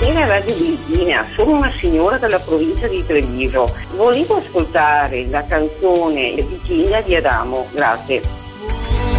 Buonasera Radio Bibbina, sono una signora della provincia di Treviso. Volevo ascoltare la canzone Vicina di Adamo, grazie.